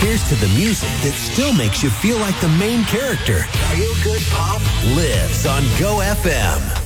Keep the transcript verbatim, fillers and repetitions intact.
Here's to the music that still makes you feel like the main character. Feel Good Pop lives on Go F M.